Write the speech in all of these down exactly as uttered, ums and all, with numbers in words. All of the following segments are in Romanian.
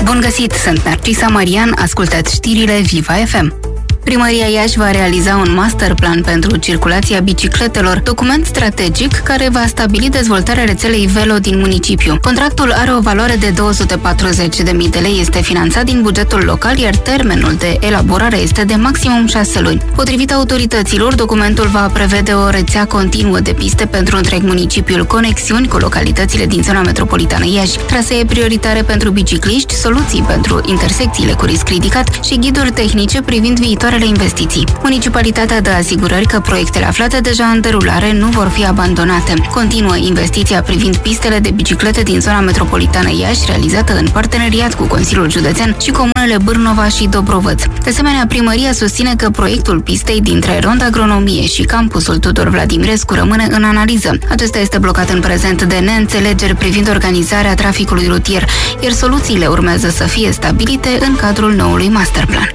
Bun găsit, sunt Narcisa Marian, ascultați știrile Viva F M. Primăria Iași va realiza un master plan pentru circulația bicicletelor, document strategic care va stabili dezvoltarea rețelei Velo din municipiu. Contractul are o valoare de două sute patruzeci de mii de lei, este finanțat din bugetul local, iar termenul de elaborare este de maximum șase luni. Potrivit autorităților, documentul va prevede o rețea continuă de piste pentru întreg municipiul, conexiuni cu localitățile din zona metropolitană Iași, trasee prioritare pentru bicicliști, soluții pentru intersecțiile cu risc ridicat și ghiduri tehnice privind viitoare investiții. Municipalitatea dă asigurări că proiectele aflate deja în derulare nu vor fi abandonate. Continuă investiția privind pistele de biciclete din zona metropolitană Iași, realizată în parteneriat cu Consiliul Județean și comunele Bârnova și Dobrovăț. De asemenea, primăria susține că proiectul pistei dintre Ronda Agronomie și campusul Tudor Vladimirescu rămâne în analiză. Acesta este blocat în prezent de neînțelegeri privind organizarea traficului rutier, iar soluțiile urmează să fie stabilite în cadrul noului masterplan.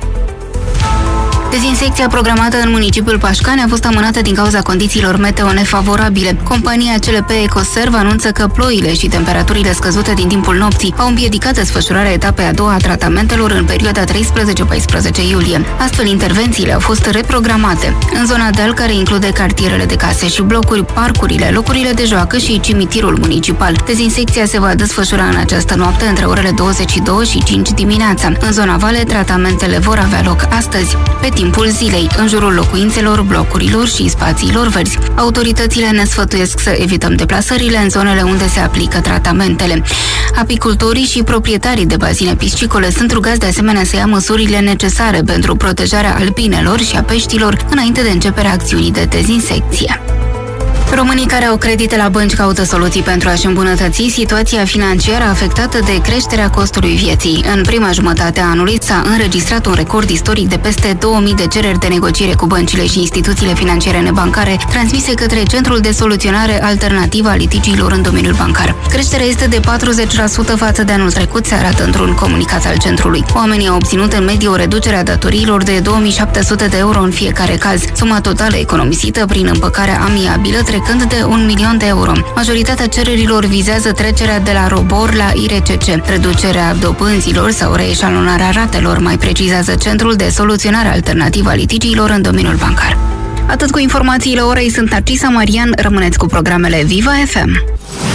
Dezinsecția programată în municipiul Pașcani a fost amânată din cauza condițiilor meteo nefavorabile. Compania C L P Ecoserv anunță că ploile și temperaturile scăzute din timpul nopții au împiedicat desfășurarea etapei a doua a tratamentelor în perioada treisprezece paisprezece iulie. Astfel, intervențiile au fost reprogramate. În zona deal, care include cartierele de case și blocuri, parcurile, locurile de joacă și cimitirul municipal. Dezinsecția se va desfășura în această noapte între orele douăzeci și două și cinci dimineața. În zona Vale, tratamentele vor avea loc astăzi, pe timpul zilei, în jurul locuințelor, blocurilor și spațiilor verzi. Autoritățile ne sfătuiesc să evităm deplasările în zonele unde se aplică tratamentele. Apicultorii și proprietarii de bazine piscicole sunt rugați de asemenea să ia măsurile necesare pentru protejarea albinelor și a peștilor înainte de începerea acțiunii de dezinsecție. Românii care au credite la bănci caută soluții pentru a-și îmbunătăți situația financiară afectată de creșterea costului vieții. În prima jumătate a anului s-a înregistrat un record istoric de peste două mii de cereri de negociere cu băncile și instituțiile financiare nebancare transmise către Centrul de Soluționare Alternativă a Litigiilor în domeniul bancar. Creșterea este de patruzeci la sută față de anul trecut, se arată într-un comunicat al centrului. Oamenii au obținut în medie o reducere a datoriilor de două mii șapte sute de euro în fiecare caz. Suma totală economisită prin împăcarea amiabilă când de un milion de euro. Majoritatea cererilor vizează trecerea de la ROBOR la I R C C, reducerea dobânzilor sau reeșalonarea ratelor, mai precizează Centrul de Soluționare Alternativă a Litigiilor în domeniul bancar. Atât cu informațiile orei, sunt Narcisa Marian, rămâneți cu programele Viva F M.